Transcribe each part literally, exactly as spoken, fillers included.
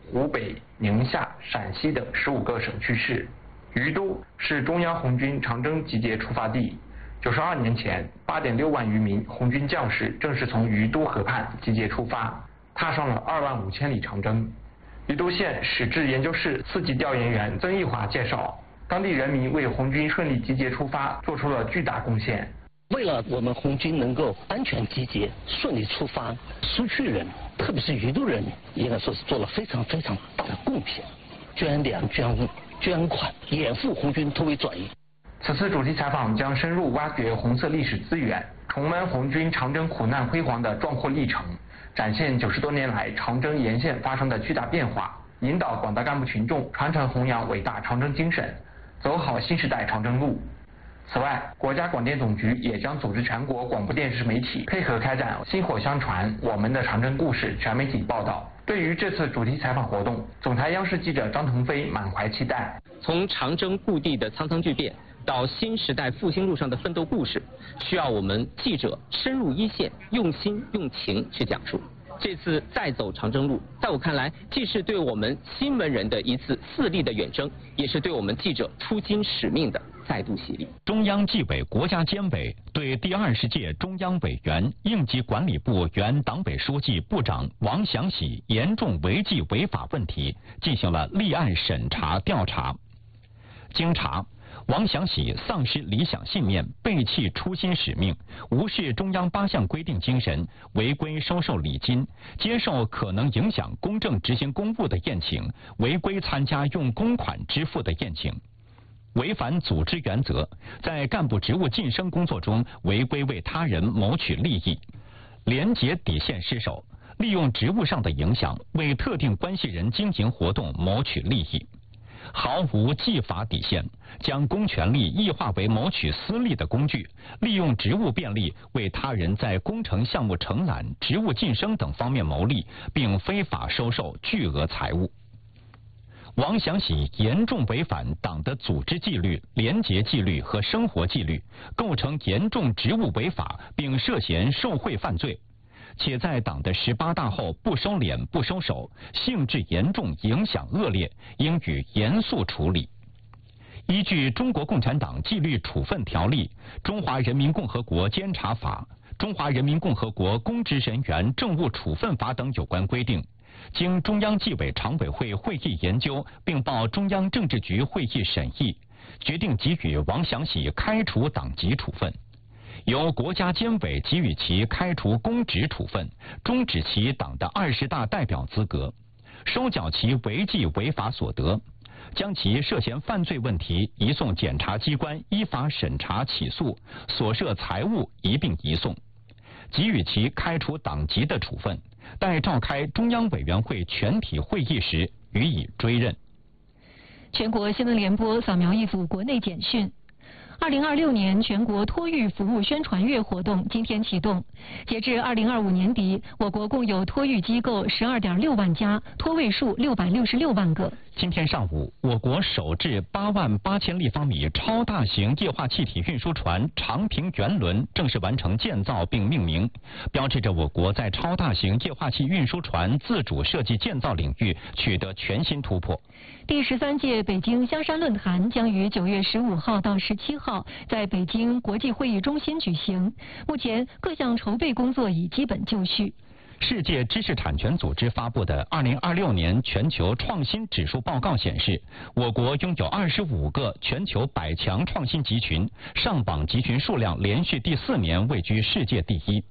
湖北、宁夏、陕西等十五个省区市。于都是中央红军长征集结出发地。九十二年前，八点六万余名红军将士正是从于都河畔集结出发，踏上了二万五千里长征。于都县史志研究室次级调研员曾义华介绍，当地人民为红军顺利集结出发做出了巨大贡献。 为了我们红军能够安全集结、顺利出发，苏区人，特别是于都人，应该说是做了非常非常大的贡献，捐粮、捐物、捐款，掩护红军突围转移。 此次主题采访将深入挖掘红色历史资源，重温红军长征苦难辉煌的壮阔历程，展现九十多年来长征沿线发生的巨大变化，引导广大干部群众传承弘扬伟大长征精神，走好新时代长征路。此外，国家广电总局也将组织全国广播电视媒体配合开展薪火相传我们的长征故事全媒体报道。对于这次主题采访活动，总台央视记者张腾飞满怀期待。 从长征故地的苍苍巨变到新时代复兴路上的奋斗故事，需要我们记者深入一线，用心用情去讲述。这次再走长征路，在我看来，既是对我们新闻人的一次四力的远征，也是对我们记者出京使命的再度洗礼。 中央纪委国家监委对第二十届中央委员、应急管理部原党委书记、部长王祥喜严重违纪违法问题进行了立案审查调查。经查，王祥喜丧失理想信念，背弃初心使命，无视中央八项规定精神，违规收受礼金，接受可能影响公正执行公务的宴请，违规参加用公款支付的宴请，违反组织原则，在干部职务晋升工作中违规为他人谋取利益，廉洁底线失守，利用职务上的影响为特定关系人经营活动谋取利益，毫无纪法底线，将公权力异化为谋取私利的工具，利用职务便利为他人在工程项目承揽、职务晋升等方面牟利，并非法收受巨额财物。王祥喜严重违反党的组织纪律、廉洁纪律和生活纪律，构成严重职务违法，并涉嫌受贿犯罪，且在党的十八大后不收敛不收手，性质严重，影响恶劣，应予严肃处理。依据《中国共产党纪律处分条例》、《中华人民共和国监察法》、《中华人民共和国公职人员政务处分法》等有关规定，经中央纪委常委会会议研究，并报中央政治局会议审议，决定给予王祥喜开除党籍处分。由国家监委给予其开除公职处分，终止其党的二十大代表资格，收缴其违纪违法所得，将其涉嫌犯罪问题移送检察机关依法审查起诉，所涉财物一并移送，给予其开除党籍的处分，待召开中央委员会全体会议时予以追认。 全国新闻联播扫描一组国内简讯。二零二六年全国托育服务宣传月活动今天启动，截至二零二五年底，我国共有托育机构十二点六万家，托位数六百六十六万个。 今天上午，我国首置八万八千立方米超大型液化气体运输船长平圆轮正式完成建造并命名，标志着我国在超大型液化气运输船自主设计建造领域取得全新突破。 第十三届北京香山论坛将于九月十五号到十七号在北京国际会议中心举行，目前各项筹备工作已基本就绪。 世界知识产权组织发布的二零二六年全球创新指数报告显示，我国拥有二十五个全球百强创新集群，上榜集群数量连续第四年位居世界第一。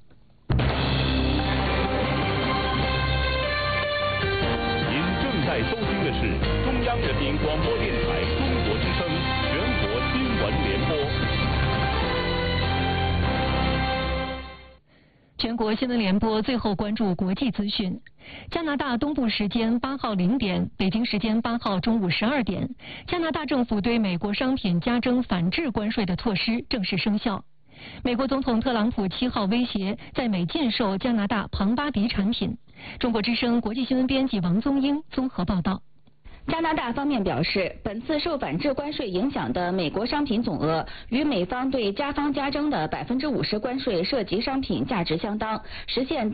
您正在收听的是中央人民广播电台中国之声全国新闻联播。 全国新闻联播最后关注国际资讯。加拿大东部时间八号零点，北京时间八号中午十二点，加拿大政府对美国商品加征反制关税的措施正式生效。美国总统特朗普七号威胁在美禁售加拿大庞巴迪产品。中国之声国际新闻编辑王宗英综合报道。 加拿大方面表示，本次受反制关税影响的美国商品总额与美方对加方加征的百分之五十关税涉及商品价值相当，实现